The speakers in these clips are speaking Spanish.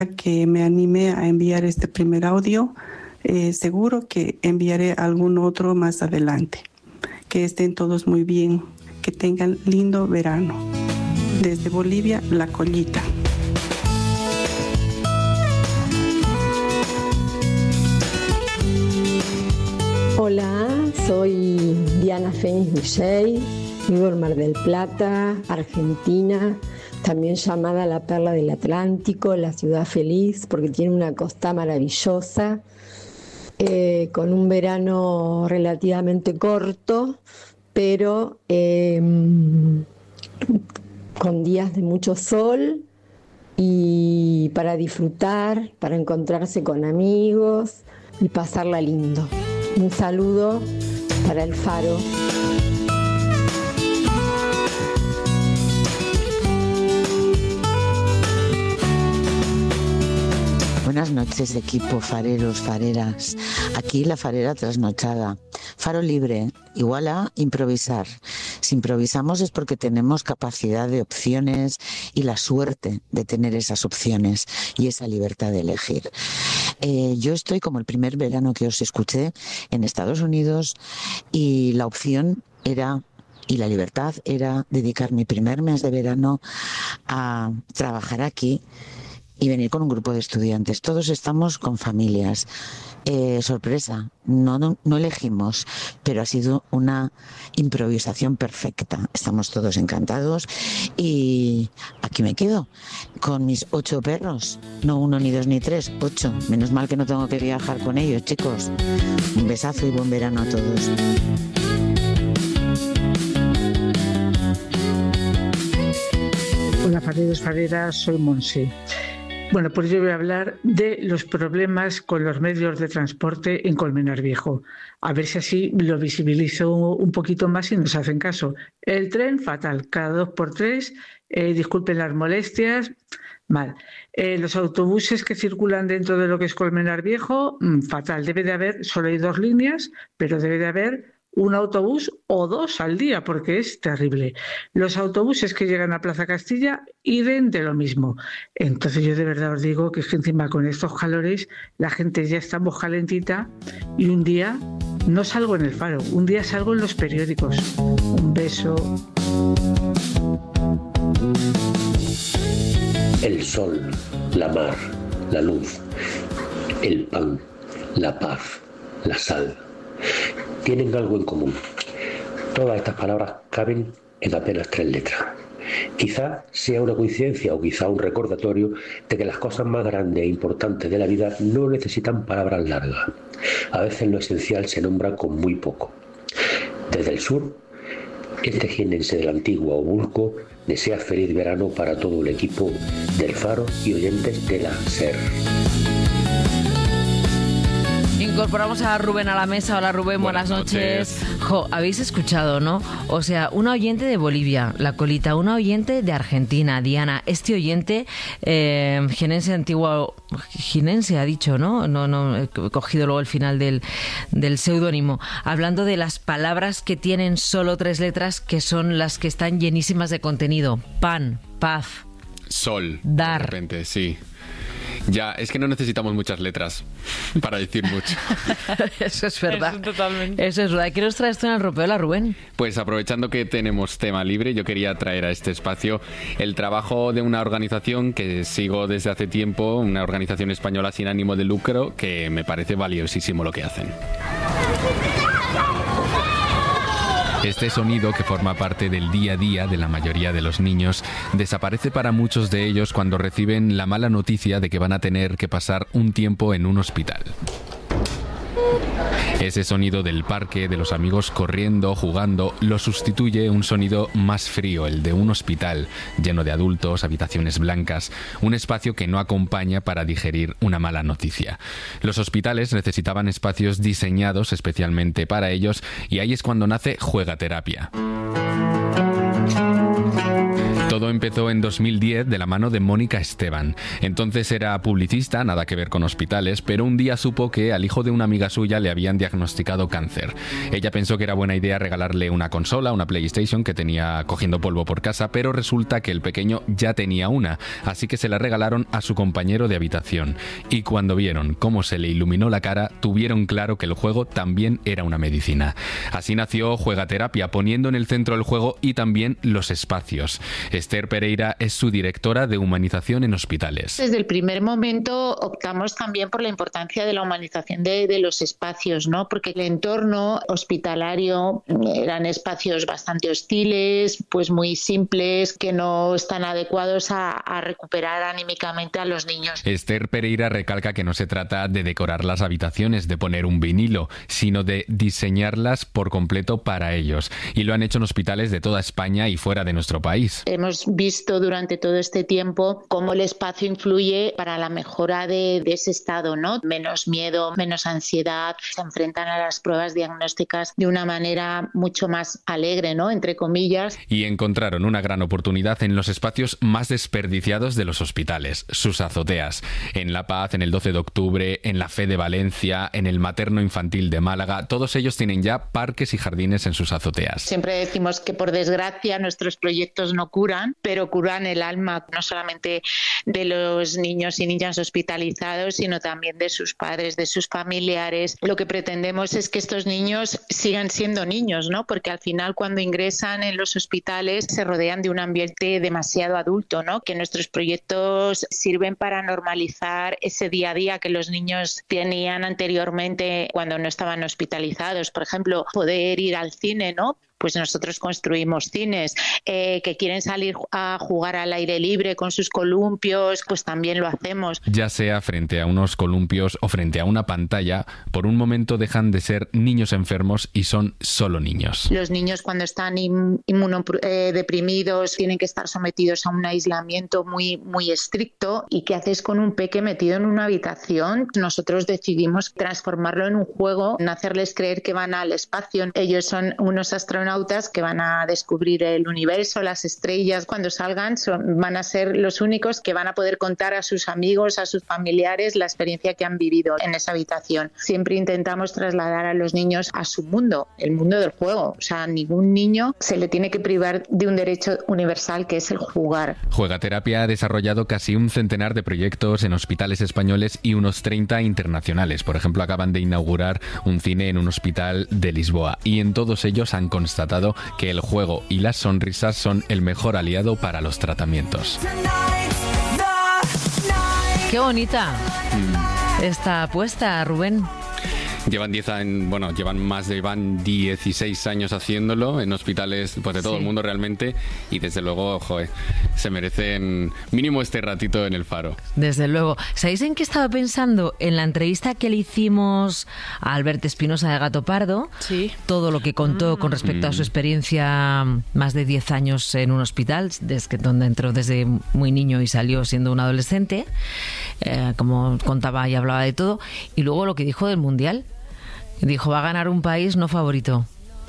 que me animé a enviar este primer audio. Seguro que enviaré algún otro más adelante. Que estén todos muy bien, que tengan lindo verano. Desde Bolivia, La Collita. Hola, soy Diana Fénix Michel, vivo en Mar del Plata, Argentina, también llamada la Perla del Atlántico, la ciudad feliz, porque tiene una costa maravillosa, con un verano relativamente corto, pero con días de mucho sol y para disfrutar, para encontrarse con amigos y pasarla lindo. Un saludo para el Faro. Buenas noches, equipo, fareros, fareras. Aquí la farera trasnochada. Faro libre, igual a improvisar. Si improvisamos es porque tenemos capacidad de opciones y la suerte de tener esas opciones y esa libertad de elegir. Yo estoy como el primer verano que os escuché en Estados Unidos y la opción era, y la libertad era dedicar mi primer mes de verano a trabajar aquí y venir con un grupo de estudiantes. Todos estamos con familias. Sorpresa, no elegimos, pero ha sido una improvisación perfecta. Estamos todos encantados y aquí me quedo con mis 8 perros. No 1, ni 2, ni 3, 8. Menos mal que no tengo que viajar con ellos, chicos. Un besazo y buen verano a todos. Hola, fareros, fareras, soy Monse. Bueno, pues yo voy a hablar de los problemas con los medios de transporte en Colmenar Viejo. A ver si así lo visibilizo un poquito más y nos hacen caso. El tren, fatal, cada 2x3, disculpen las molestias, mal. Los autobuses que circulan dentro de lo que es Colmenar Viejo, fatal. Debe de haber, solo hay 2 líneas, pero debe de haber un autobús o 2 al día, porque es terrible. Los autobuses que llegan a Plaza Castilla, idem de lo mismo. Entonces yo de verdad os digo que es que encima con estos calores la gente ya está muy calentita y un día no salgo en el Faro, un día salgo en los periódicos. Un beso. El sol, la mar, la luz, el pan, la paz, la sal. Tienen algo en común. Todas estas palabras caben en apenas 3 letras. Quizá sea una coincidencia o quizá un recordatorio de que las cosas más grandes e importantes de la vida no necesitan palabras largas. A veces lo esencial se nombra con muy poco. Desde el sur, este jienense del antiguo Obulco desea feliz verano para todo el equipo del Faro y oyentes de la SER. Incorporamos a Rubén a la mesa. Hola Rubén, buenas noches. Habéis escuchado, ¿no? O sea, una oyente de Bolivia, La Colita, una oyente de Argentina, Diana. Este oyente, jienense antiguo, jienense ha dicho, ¿no? No, he cogido luego el final del seudónimo. Hablando de las palabras que tienen solo 3 letras, que son las que están llenísimas de contenido. Pan, paz, sol, dar. De repente, sí. Ya, es que no necesitamos muchas letras para decir mucho. Eso es verdad. Eso totalmente. Eso es verdad. ¿Qué nos traes tú en el Ropeola, Rubén? Pues aprovechando que tenemos tema libre, yo quería traer a este espacio el trabajo de una organización que sigo desde hace tiempo, una organización española sin ánimo de lucro, que me parece valiosísimo lo que hacen. Este sonido, que forma parte del día a día de la mayoría de los niños, desaparece para muchos de ellos cuando reciben la mala noticia de que van a tener que pasar un tiempo en un hospital. Ese sonido del parque, de los amigos corriendo, jugando, lo sustituye un sonido más frío, el de un hospital, lleno de adultos, habitaciones blancas, un espacio que no acompaña para digerir una mala noticia. Los hospitales necesitaban espacios diseñados especialmente para ellos y ahí es cuando nace Juegaterapia. Todo empezó en 2010 de la mano de Mónica Esteban. Entonces era publicista, nada que ver con hospitales, pero un día supo que al hijo de una amiga suya le habían diagnosticado cáncer. Ella pensó que era buena idea regalarle una consola, una PlayStation que tenía cogiendo polvo por casa, pero resulta que el pequeño ya tenía una, así que se la regalaron a su compañero de habitación. Y cuando vieron cómo se le iluminó la cara, tuvieron claro que el juego también era una medicina. Así nació Juegaterapia, poniendo en el centro el juego y también los espacios. Esther Pereira es su directora de humanización en hospitales. Desde el primer momento optamos también por la importancia de la humanización de los espacios, ¿no? Porque el entorno hospitalario eran espacios bastante hostiles, pues muy simples, que no están adecuados a recuperar anímicamente a los niños. Esther Pereira recalca que no se trata de decorar las habitaciones, de poner un vinilo, sino de diseñarlas por completo para ellos. Y lo han hecho en hospitales de toda España y fuera de nuestro país. Hemos visto durante todo este tiempo cómo el espacio influye para la mejora de ese estado, ¿no? Menos miedo, menos ansiedad, se enfrentan a las pruebas diagnósticas de una manera mucho más alegre, ¿no? Entre comillas. Y encontraron una gran oportunidad en los espacios más desperdiciados de los hospitales, sus azoteas. En La Paz, en el 12 de octubre, en la Fe de Valencia, en el Materno Infantil de Málaga, todos ellos tienen ya parques y jardines en sus azoteas. Siempre decimos que por desgracia nuestros proyectos no curan, pero curan el alma no solamente de los niños y niñas hospitalizados, sino también de sus padres, de sus familiares. Lo que pretendemos es que estos niños sigan siendo niños, ¿no? Porque al final cuando ingresan en los hospitales se rodean de un ambiente demasiado adulto, ¿no? Que nuestros proyectos sirven para normalizar ese día a día que los niños tenían anteriormente cuando no estaban hospitalizados. Por ejemplo, poder ir al cine, ¿no? Pues nosotros construimos cines, que quieren salir a jugar al aire libre con sus columpios, pues también lo hacemos. Ya sea frente a unos columpios o frente a una pantalla, por un momento dejan de ser niños enfermos y son solo niños. Los niños cuando están inmunodeprimidos tienen que estar sometidos a un aislamiento muy, muy estricto. ¿Y qué haces con un peque metido en una habitación? Nosotros decidimos transformarlo en un juego, no hacerles creer que van al espacio. Ellos son unos astronautas que van a descubrir el universo, las estrellas. Cuando salgan van a ser los únicos que van a poder contar a sus amigos, a sus familiares la experiencia que han vivido en esa habitación. Siempre intentamos trasladar a los niños a su mundo, el mundo del juego. O sea, a ningún niño se le tiene que privar de un derecho universal que es el jugar. Juegaterapia ha desarrollado casi un centenar de proyectos en hospitales españoles y unos 30 internacionales. Por ejemplo, acaban de inaugurar un cine en un hospital de Lisboa y en todos ellos han constatado que el juego y las sonrisas son el mejor aliado para los tratamientos. ¡Qué bonita esta apuesta, Rubén! Llevan 16 años haciéndolo en hospitales pues de todo el mundo realmente, y desde luego, se merecen mínimo este ratito en el Faro. Desde luego. ¿Sabéis en qué estaba pensando? En la entrevista que le hicimos a Albert Espinosa de Gato Pardo, todo lo que contó con respecto a su experiencia, más de 10 años en un hospital, desde donde entró desde muy niño y salió siendo un adolescente, como contaba y hablaba de todo, y luego lo que dijo del Mundial. Dijo, va a ganar un país no favorito.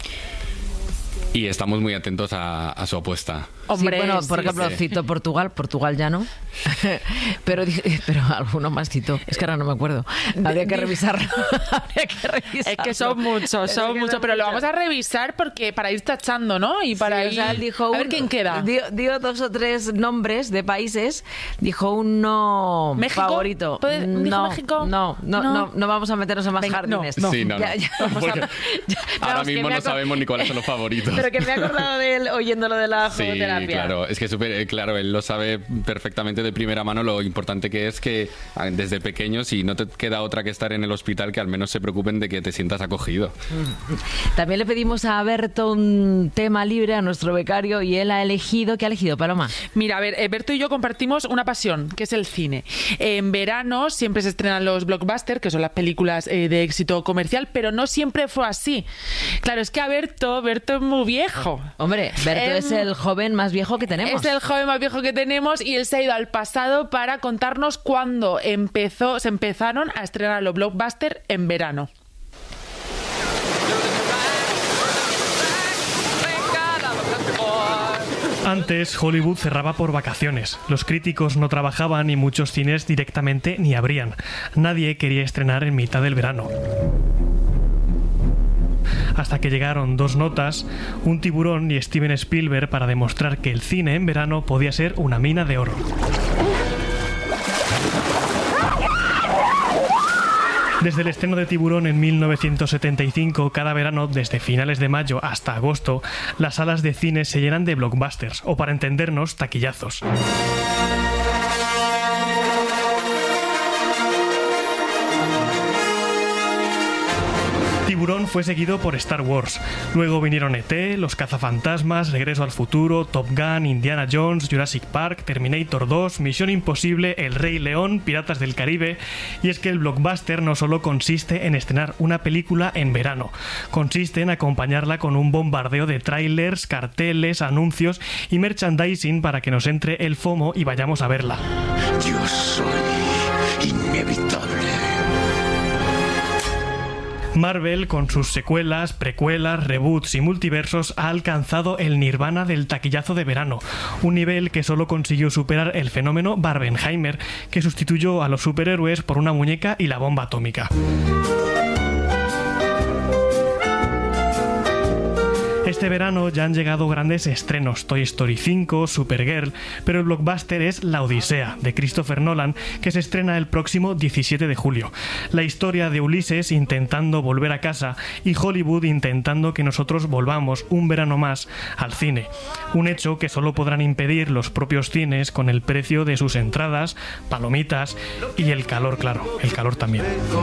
Y estamos muy atentos a su apuesta. Hombre, sí, bueno, por ejemplo, cito Portugal ya no. pero alguno más cito. Es que ahora no me acuerdo. Habría que revisarlo. Es que son muchos, pero lo vamos a revisar porque para ir tachando, ¿no? Y para ir, él dijo a ver quién queda. Dio 2 o 3 nombres de países. Dijo un no ¿México? Favorito. ¿Dijo México? No vamos a meternos en más jardines. No. Sí, no. Ahora mismo no sabemos ni cuáles son los favoritos. Pero que me he acordado de él oyéndolo de la juegoterapia. Claro, es que súper claro, él lo sabe perfectamente de primera mano lo importante que es que desde pequeño, si no te queda otra que estar en el hospital, que al menos se preocupen de que te sientas acogido. También le pedimos a Berto un tema libre, a nuestro becario, y él ha elegido, ¿qué ha elegido, Paloma? Mira, a ver, Berto y yo compartimos una pasión, que es el cine. En verano siempre se estrenan los blockbusters, que son las películas de éxito comercial, pero no siempre fue así. Claro, es que a Berto es muy viejo. Hombre, Berto es el joven más viejo que tenemos. Es el joven más viejo que tenemos y él se ha ido al pasado para contarnos cuándo se empezaron a estrenar los blockbusters en verano. Antes, Hollywood cerraba por vacaciones. Los críticos no trabajaban y muchos cines directamente ni abrían. Nadie quería estrenar en mitad del verano. Hasta que llegaron Dos Notas, Un tiburón y Steven Spielberg para demostrar que el cine en verano podía ser una mina de oro. Desde el estreno de Tiburón en 1975, cada verano, desde finales de mayo hasta agosto, las salas de cine se llenan de blockbusters, o para entendernos, taquillazos. Tiburón fue seguido por Star Wars. Luego vinieron E.T., Los cazafantasmas, Regreso al futuro, Top Gun, Indiana Jones, Jurassic Park, Terminator 2, Misión Imposible, El Rey León, Piratas del Caribe. Y es que el blockbuster no solo consiste en estrenar una película en verano. Consiste en acompañarla con un bombardeo de trailers, carteles, anuncios y merchandising para que nos entre el FOMO y vayamos a verla. Yo soy inevitable. Marvel, con sus secuelas, precuelas, reboots y multiversos, ha alcanzado el nirvana del taquillazo de verano, un nivel que solo consiguió superar el fenómeno Barbenheimer, que sustituyó a los superhéroes por una muñeca y la bomba atómica. Este verano ya han llegado grandes estrenos, Toy Story 5, Supergirl, pero el blockbuster es La Odisea, de Christopher Nolan, que se estrena el próximo 17 de julio. La historia de Ulises intentando volver a casa y Hollywood intentando que nosotros volvamos un verano más al cine. Un hecho que solo podrán impedir los propios cines con el precio de sus entradas, palomitas y el calor, claro, el calor también.